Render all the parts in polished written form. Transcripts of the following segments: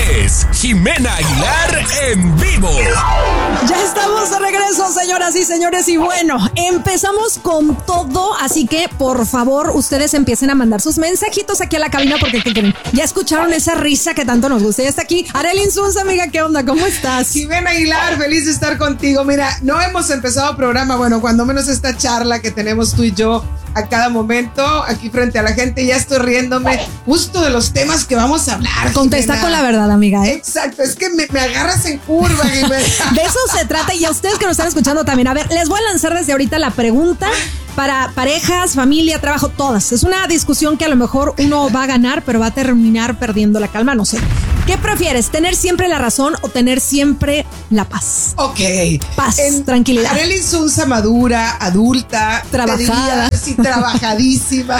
es Jimena Aguilar en vivo. Ya estamos de regreso, señoras y señores, y bueno, empezamos con todo, así que por favor ustedes empiecen a mandar sus mensajitos aquí a la cabina porque ya escucharon esa risa que tanto nos gusta. Ya está aquí Arely Insunza, amiga, ¿qué onda? ¿Cómo estás? Jimena Aguilar, feliz de estar contigo. Mira, no hemos empezado programa, bueno, cuando menos esta charla que tenemos tú y yo a cada momento aquí frente a la gente, ya estoy riéndome justo de los temas que vamos a hablar. Contesta Jimena. Con la verdad, amiga, ¿eh? Exacto, es que me agarras en curva, Jimena. De eso se trata, y a ustedes que nos están escuchando también. A ver, les voy a lanzar desde ahorita la pregunta para parejas, familia, trabajo, todas. Es una discusión que a lo mejor uno va a ganar, pero va a terminar perdiendo la calma, no sé. ¿Qué prefieres, tener siempre la razón o tener siempre la paz? Ok. Paz, tranquilidad. Arely Insunza, madura, adulta, trabajada. Sí, trabajadísima.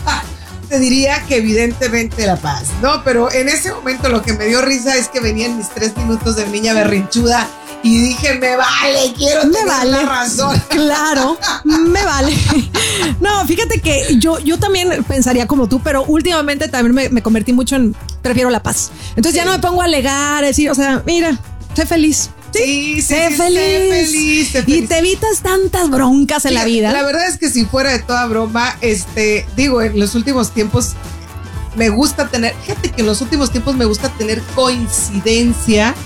Te diría que evidentemente la paz, ¿no? Pero en ese momento lo que me dio risa es que venían mis 3 minutos de niña berrinchuda y dije, me vale, quiero tener la razón. Claro, me vale. No, fíjate que yo también pensaría como tú, pero últimamente también me convertí mucho en prefiero la paz. Entonces ya no me pongo a alegar, a decir, o sea, mira, sé feliz. Sí, sé feliz. Y te evitas tantas broncas en la vida. La verdad es que si fuera de toda broma, digo, en los últimos tiempos me gusta tener, fíjate que en los últimos tiempos me gusta tener coincidencia,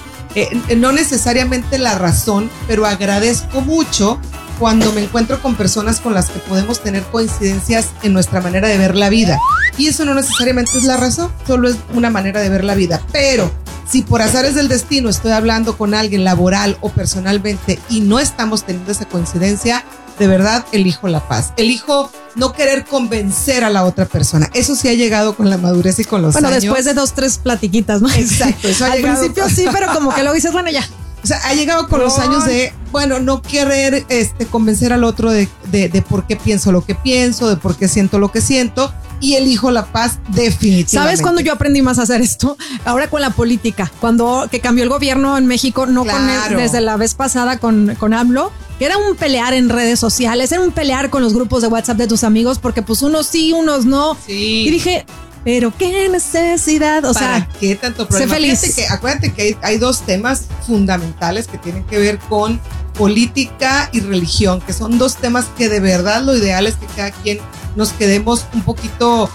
no necesariamente la razón, pero agradezco mucho cuando me encuentro con personas con las que podemos tener coincidencias en nuestra manera de ver la vida. Y eso no necesariamente es la razón, solo es una manera de ver la vida. Pero si por azares del destino estoy hablando con alguien laboral o personalmente y no estamos teniendo esa coincidencia, de verdad elijo la paz. Elijo no querer convencer a la otra persona. Eso sí ha llegado con la madurez y con los años. Bueno, después de 2, 3 platiquitas, ¿no? Exacto, eso ha llegado. Al principio sí, pero como que luego dices, bueno, ya. O sea, ha llegado con los años de, bueno, no querer convencer al otro de por qué pienso lo que pienso, de por qué siento lo que siento, y elijo la paz definitivamente. ¿Sabes cuándo yo aprendí más a hacer esto? Ahora con la política, que cambió el gobierno en México, no claro. Desde la vez pasada con AMLO, que era un pelear en redes sociales, era un pelear con los grupos de WhatsApp de tus amigos, porque pues unos sí, unos no. Sí. Y dije, pero qué necesidad, o ¿para sea, qué tanto problema? Sé feliz. Acuérdate que hay 2 temas fundamentales que tienen que ver con política y religión, que son 2 temas que de verdad lo ideal es que cada quien nos quedemos un poquito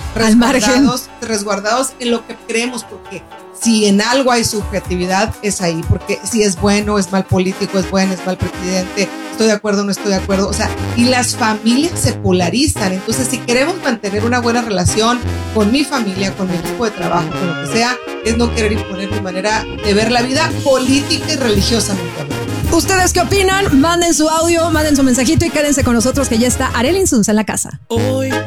resguardados en lo que creemos, porque si en algo hay subjetividad es ahí, porque si es bueno, es mal político, es bueno, es mal presidente, estoy de acuerdo, no estoy de acuerdo, o sea, y las familias se polarizan. Entonces, si queremos mantener una buena relación con mi familia, con mi equipo de trabajo, con lo que sea, es no querer imponer mi manera de ver la vida política y religiosamente. ¿Ustedes qué opinan? Manden su audio, manden su mensajito y quédense con nosotros, que ya está Arely Insunza en la casa. Hoy